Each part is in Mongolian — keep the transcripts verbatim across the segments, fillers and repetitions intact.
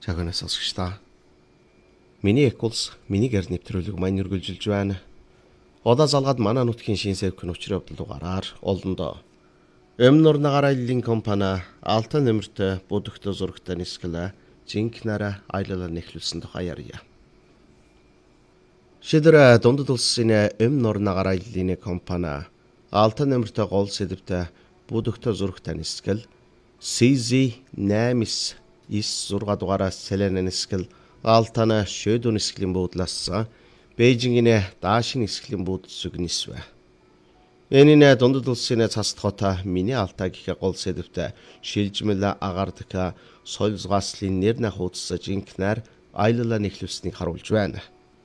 Цагаанаас сонсогчдаа. Миний эколс миний гэр нэвтрүүлэг маань үргэлжилж байна. Удаа залгаад манай нутгийн шин сэвхэн учрын явдал дугаараар олондоо. Өмнөр нагарааллын компани Алтан нэмэртэй будагтай зурагтай нисгэлээ жинкнараа аялал нэхлүүлсэн тухай ярья. Шидэр дундад улсын өмнөр нагарааллын компани Алтан нэмэртэй гол сэдвтэй будагтай зурагтай нисгэл си зет восемь ис зураг дугаараас Селена нисгэл Алтана шөдөө нисгэлийн буудлаас Бээжингийн Даашин нисгэлийн буудлыг нисвэ. Энийн дундад улсын цас хотоо миний Алтай гэх гол сэдвтэй шилжмэл агаардаг соёл зугааслын нэрнэ хуудас жинкнаар аялалаа нэхлүүлснийг харуулж байна.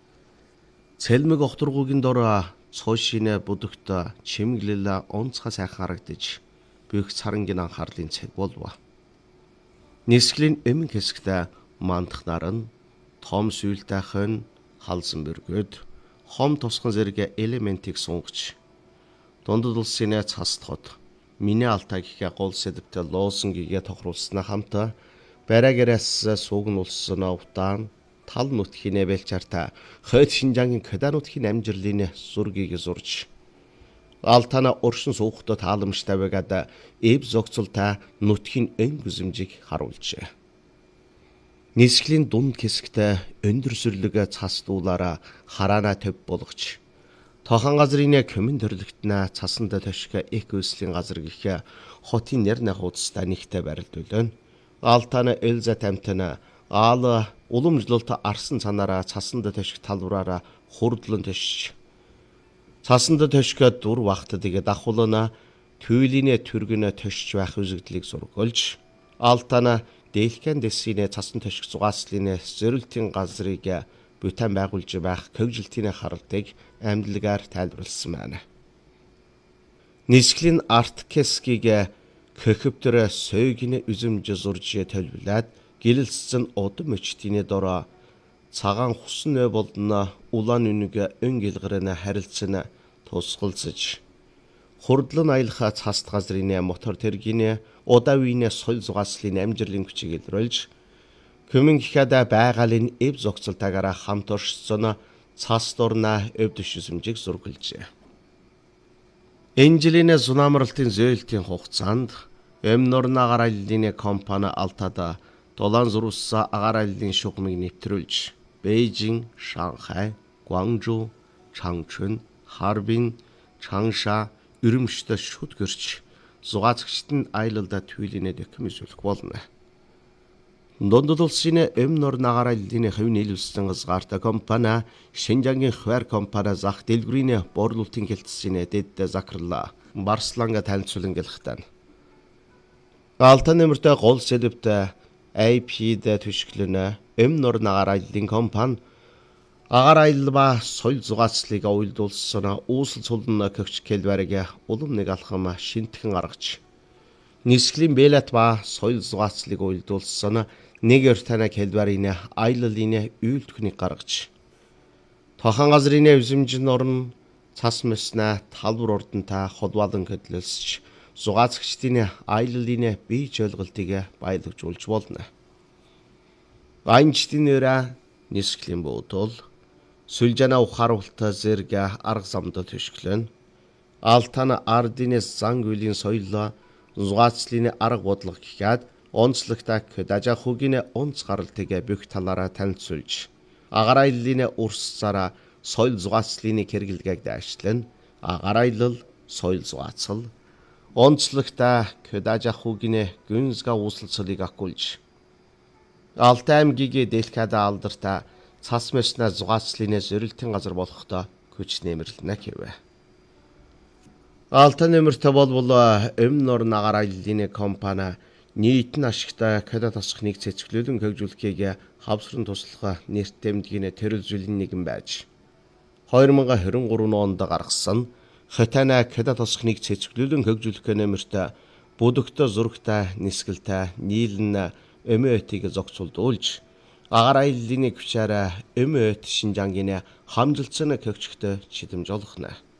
Цэлмэг охторгуугийн дор цоошин будагт чимэглэл онцгой сайхан харагдаж бүх царангийн анхаарлын цэг болов. Нисгэлийн эмэн хэсэгт мандах наран, том сүйэлтэйхэн халсан бэргэд, хом тусган зэрэг элементийг сунгаж, дундад улсын цас хот миний Алтай гэх гол сэдвтэй лоосингийг тохируулснаа хамт бараагаас суугнуулсан утаан тал нутгийн бэлчаартай хойд Шинжаангийн Кэда нутгийн амжилтын зургийг зурж Алтана уршин суухтаа тааламжтай байгаад эв зогцолтой нутгийн өн гүзэмжийг харуулжээ. Нисгэлийн дунд хэсэгт өндөр сүрлэг цас дуулаараа хараана төв болгож тохон газрын комин төрлөختнө цасанд тошиг экослийн газар гэх хотын нэр хуудастай нэгтэй барилдуулна. Алтана Элза тамтана аал уламжлалт арсан цанаараа цасанд тошиг талбараараа хурдлан тошиж цасанд тошиг дур багтдаг дахуулна түйлийн түргэнэ тошиж байх үзэгдлийг зургуулж Алтана Дэлхэн дэсийн цасан тошиг зугааслын зөрөлтийн газрыг бүтэн байгуулж байх көгжилтийн харалтыг амьдлагаар тайлбарласан байна. Нисгэлийн арткескийг көхөвтөр сойгийн үзэмж зурж төлөвлөд гэлэлцсэн удам өчтийн дор цагаан хусан болдно улаан үнэг өн гэлгэрэнэ харилцсан тусгалзаж хурдлан аялах цаст газрын мотор тэргийн удавын соёл зугааслын амжилтын хүчийг илрүүлж көмөн гэхэд байгалийн эв зогцолтойгоор хамт оршсон цас дорна эв дэвшизмжийг зургалжээ. Энэжилийн зунамралтын зөөлтийн хугацаанд өмнөр нагарааллын компани Алтада долоон зурус агарааллын шугамыг нэвтрүүлж Бээжин, Шанхай, Гуанчжоу, Чангчун, Харбин, Чангша, Үрэмштэй шүд гэрч зугаацагчд нь аялалдаа түйлийн дэхэм үзүүлэх болно. Дундад улсын өмнөр нагарааллын хэв нийлүүлсэн газгаартай компани Шинжаангийн Хвар компани зах дэлгүүрийн борлуулалтын хэлтсийн дэд захирлаа Барсланга танилцуулан гэлхтэн. Алтан нэмэртэй гол сэдвтэй эй пи-д төшгөлнө өмнөр нагарааллын компани агаар аялал ба соёл зугааслыг уйлдуулсан үүсэл цулн көгч келбарыг улам нэг алхам шинтгэн аргаж нисгэлийн бэлэт ба соёл зугааслыг уйлдуулсан нэг өртөна келбарын аяллын үйлдвэрийг гаргаж тохон газрын үзэмжин орн цас мэснэ талбар урдантай холбоолон хөдлөлсөж зугаацагчдын аяллын бие жолголтыг баялагжуулж болно. Айнчдын нэрэ нисгэлийн буудал Сүлжана ухааруултаа зэрэг арга замд төшгөлөн Алтана ардын зан үйлийн соёл зугаацлын арга бодлого гэхэд онцлогтой Кэдажахугийн онц гаралтыг бүх талаараа танилцуулж агаар аяллын урсцаараа соёл зугаацлын хэрэглэгийг дайшлан агаар аялал соёл зугаацал онцлогтой Кэдажахугийн гүнзга үүсэлцэлийг агуулж Алтай аймгийн Дэлхэд алдартай цас мэснэ зугаацлын зөрөлтийн газар болохдоо хүч нэмэрлэнэ гэвэ. Алтан нэмэртэй болвол өмнөр нагарааллын компани нийтэн ашигтай Кэда тосхныг цэцгэлүүлэн хөгжүүлэхийг хавсран туслах нэрт тэмдгийн төрөл зүйлийн нэгэн байж две тысячи двадцать три онд гаргасан Хэтана Кэда тосхныг цэцгэлүүлэн хөгжүүлэх нэмэртэй будагтай зурагтай нисгэлтэй нийлэн өмөөтийг зогцолдуулж агаар аяллын хүчээр өмөөт Шинжаангийн хамжилтсан көгчгтө чидэмж олгоно.